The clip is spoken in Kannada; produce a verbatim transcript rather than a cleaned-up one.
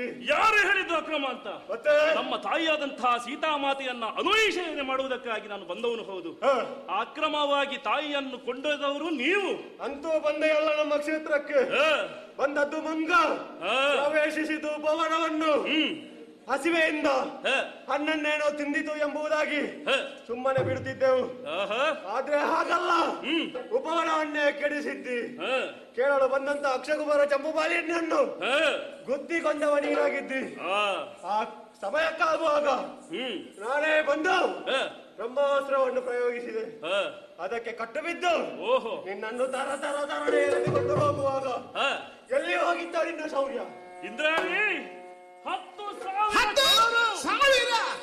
ಯಾರು ಹೇಳಿದ್ದು ಅಕ್ರಮ ಅಂತ? ಮತ್ತೆ ನಮ್ಮ ತಾಯಿಯಾದಂತಹ ಸೀತಾಮಾತೆಯನ್ನ ಅನುವೇಷಣೆ ಮಾಡುವುದಕ್ಕಾಗಿ ನಾನು ಬಂದವನು ಹೌದು. ಅಕ್ರಮವಾಗಿ ತಾಯಿಯನ್ನು ಕೊಂಡೊಯ್ದವರು ನೀವು. ಅಂತೂ ಬಂದೇ ಅಲ್ಲ ನಮ್ಮ ಕ್ಷೇತ್ರಕ್ಕೆ. ಬಂದದ್ದು ಮಂಗ, ಪ್ರವೇಶಿಸಿತು ಭವನವನ್ನು. ಹಸಿವೆಯಿಂದ ಹಣ್ಣನ್ನೇನೋ ತಿಂದಿತು ಎಂಬುದಾಗಿ ಸುಮ್ಮನೆ ಬಿಡುತ್ತಿದ್ದೆವು. ಆದ್ರೆ ಹಾಗಲ್ಲ, ಉಪವನವನ್ನೇ ಕೆಡಿಸಿದ್ದಿ. ಕೇಳಲು ಬಂದಂತ ಅಕ್ಷಕುಮಾರ ಚಂಪುಪಾಲಿಯನ್ನು ಗುದ್ದಿಕೊಂಡವ ನೀನಾಗಿದ್ದಿ. ಆ ಸಮಯಕ್ಕಾಗುವಾಗ ನಾನೇ ಬಂದು ಬ್ರಹ್ಮಾಸ್ತ್ರವನ್ನು ಪ್ರಯೋಗಿಸಿದೆ. ಅದಕ್ಕೆ ಕಟ್ಟು ಬಿದ್ದು ನಿನ್ನನ್ನು ತರ ತರ ತರಡೆ ಎಳೆದುಕೊಂಡು ಹೋಗುವಾಗ ಎಲ್ಲಿ ಹೋಗಿದ್ದ ನಿನ್ನ ಶೌರ್ಯ? ಇಂದ್ರಾಣಿ ಹತ್ತು ಸಾವಿರ